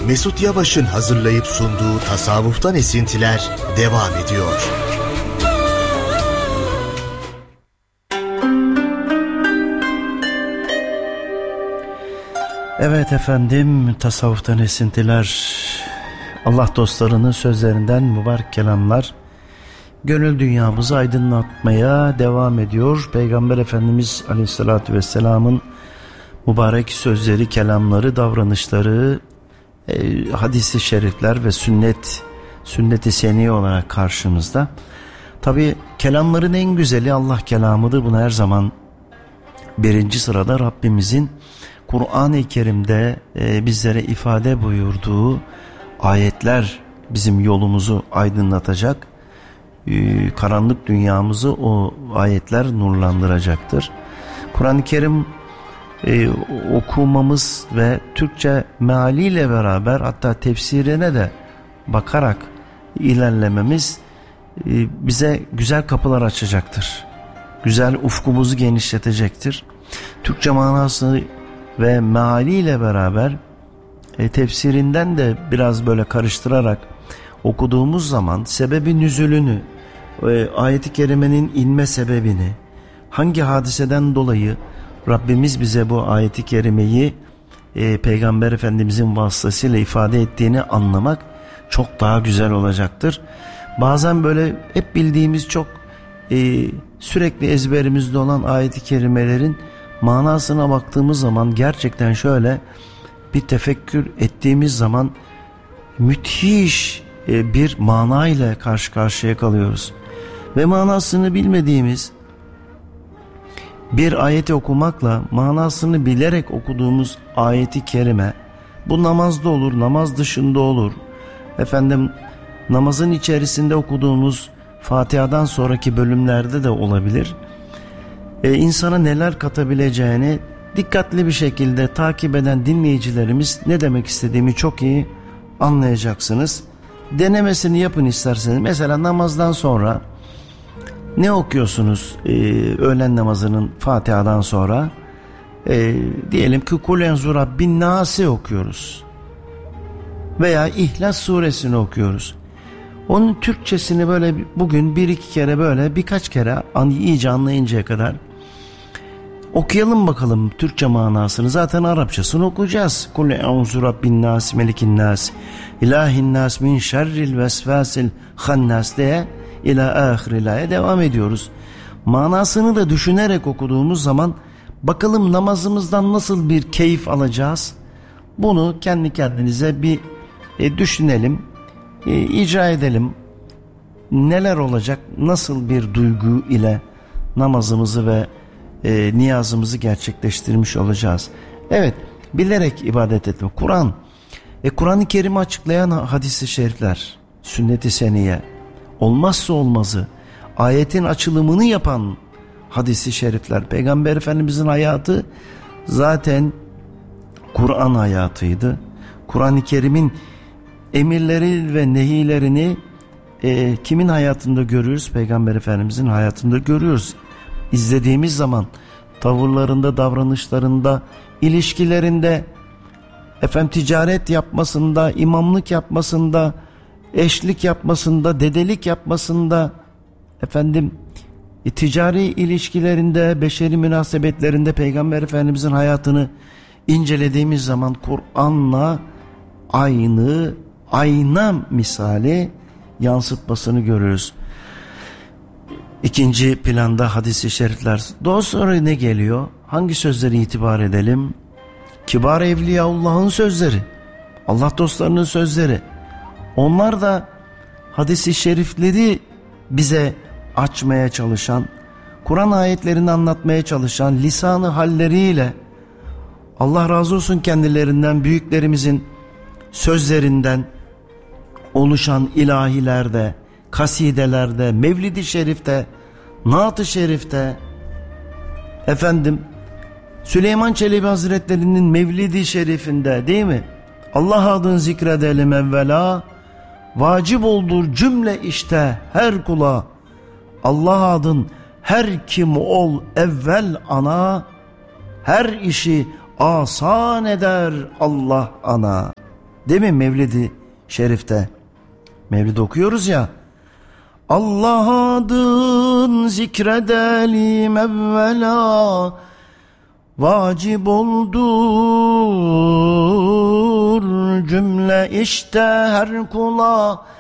Mesut Yavaş'ın hazırlayıp sunduğu Tasavvuftan Esintiler devam ediyor. Evet efendim, Tasavvuftan Esintiler, Allah dostlarının sözlerinden mübarek kelamlar gönül dünyamızı aydınlatmaya devam ediyor. Peygamber Efendimiz Aleyhisselatü Vesselam'ın mübarek sözleri, kelamları, davranışları, hadis-i şerifler ve sünnet-i seniye olarak karşımızda. Tabi kelamların en güzeli Allah kelamıdır. Bunu her zaman birinci sırada Rabbimizin Kur'an-ı Kerim'de bizlere ifade buyurduğu ayetler bizim yolumuzu aydınlatacak. Karanlık dünyamızı o ayetler nurlandıracaktır. Kur'an-ı Kerim okumamız ve Türkçe mealiyle beraber hatta tefsirine de bakarak ilerlememiz bize güzel kapılar açacaktır. Güzel ufkumuzu genişletecektir. Türkçe manası ve mealiyle beraber tefsirinden de biraz böyle karıştırarak okuduğumuz zaman sebebi nüzulünü, ayet-i kerimenin inme sebebini, hangi hadiseden dolayı Rabbimiz bize bu ayet-i kerimeyi Peygamber Efendimizin vasıtasıyla ifade ettiğini anlamak çok daha güzel olacaktır. Bazen böyle hep bildiğimiz çok sürekli ezberimizde olan ayet-i kerimelerin manasına baktığımız zaman gerçekten şöyle bir tefekkür ettiğimiz zaman müthiş bir mana ile karşı karşıya kalıyoruz. Ve manasını bilmediğimiz bir ayeti okumakla manasını bilerek okuduğumuz ayeti kerime, bu namazda olur, namaz dışında olur. Efendim, namazın içerisinde okuduğumuz Fatiha'dan sonraki bölümlerde de olabilir. İnsana neler katabileceğini dikkatli bir şekilde takip eden dinleyicilerimiz ne demek istediğimi çok iyi anlayacaksınız. Denemesini yapın isterseniz. Mesela namazdan sonra ne okuyorsunuz öğlen namazının Fatiha'dan sonra? Diyelim ki Kul enzu Rabbin Nasi okuyoruz. Veya İhlas suresini okuyoruz. Onun Türkçesini böyle bugün bir iki kere böyle birkaç kere iyice anlayıncaya kadar okuyalım bakalım Türkçe manasını. Zaten Arapçasını okuyacağız. Kul enzu Rabbin Nasi Melikin Nasi İlahin Nasi min şerril vesvasil hannas diye ila ahirillah'e devam ediyoruz. Manasını da düşünerek okuduğumuz zaman bakalım namazımızdan nasıl bir keyif alacağız? Bunu kendi kendinize bir düşünelim, icra edelim. Neler olacak? Nasıl bir duygu ile namazımızı ve niyazımızı gerçekleştirmiş olacağız? Evet, bilerek ibadet etme. Kur'an-ı Kerim'i açıklayan hadis-i şerifler, sünnet-i seniye, olmazsa olmazı, ayetin açılımını yapan hadis-i şerifler. Peygamber Efendimizin hayatı zaten Kur'an hayatıydı. Kur'an-ı Kerim'in emirleri ve nehilerini kimin hayatında görüyoruz? Peygamber Efendimizin hayatında görüyoruz. İzlediğimiz zaman tavırlarında, davranışlarında, ilişkilerinde, ticaret yapmasında, imamlık yapmasında, eşlik yapmasında, dedelik yapmasında, ticari ilişkilerinde, beşeri münasebetlerinde Peygamber Efendimizin hayatını incelediğimiz zaman Kur'an'la ayna misali yansıtmasını görürüz. İkinci planda hadis-i şerifler. Daha sonra ne geliyor? Hangi sözleri itibar edelim? Kibar Evliyaullah'ın sözleri, Allah dostlarının sözleri. Onlar da hadis-i şerifleri bize açmaya çalışan, Kur'an ayetlerini anlatmaya çalışan lisanı halleriyle, Allah razı olsun kendilerinden, büyüklerimizin sözlerinden oluşan ilahilerde, kasidelerde, Mevlid-i Şerif'te, Naat-ı Şerif'te, Süleyman Çelebi Hazretleri'nin Mevlid-i Şerif'inde, değil mi? Allah adını zikredelim evvela, vacip oldur cümle işte her kula. Allah adın her kim ol evvel ana, her işi asan eder Allah ana. Değil mi Mevlid-i Şerif'te? Mevlid okuyoruz ya. Allah adın zikredelim evvela, vacip oldur cümle işte her kula.